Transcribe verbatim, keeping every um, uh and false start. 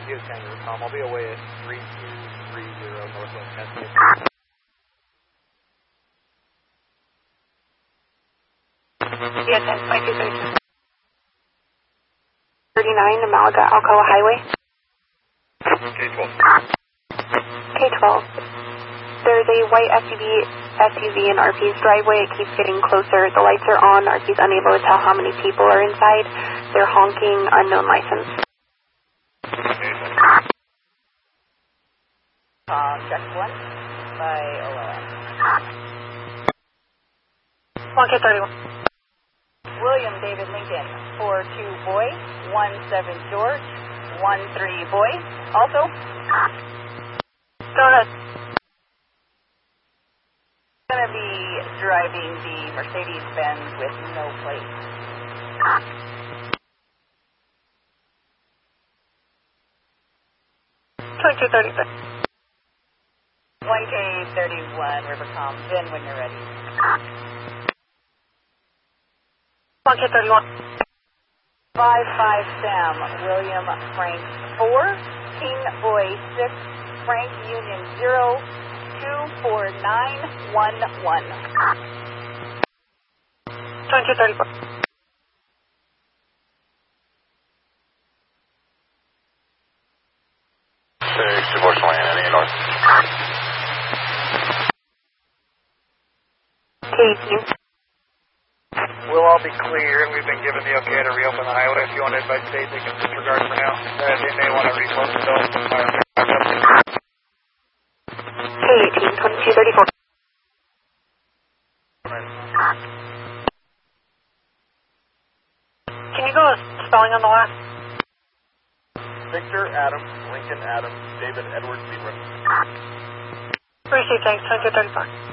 Yes, Kangaroo Com. I'll be away at three two three zero Northwest Cascade. Yes, ten, five two three. thirty-nine, Malaga, Alcoa Highway. K twelve. K twelve. There's a white S U V, S U V in R P's driveway. It keeps getting closer. The lights are on. R P's unable to tell how many people are inside. They're honking, unknown license. Uh, check one by O L M. one K thirty-one. William David Lincoln, four two boy, one seven George, one three boy. Also, Go ahead. going to be driving the Mercedes-Benz with no plate. twenty-two thirty-six. one K thirty-one, Rivercom, then when you're ready. one K thirty-one. five five Sam, William Frank four, King Boy six, Frank Union zero, two four nine one one. twenty-two thirty-four. six, Devotion Land, any north. K eighteen. We'll all be clear, and we've been given the okay to reopen the highway. If you want to advise state, they can disregard for now. Uh, they may want to repost the bill. K eighteen, twenty-two thirty-four. Can you go with spelling on the last? Victor Adams, Lincoln Adams, David Edward Zebra. Received, thanks, twenty-two thirty-four.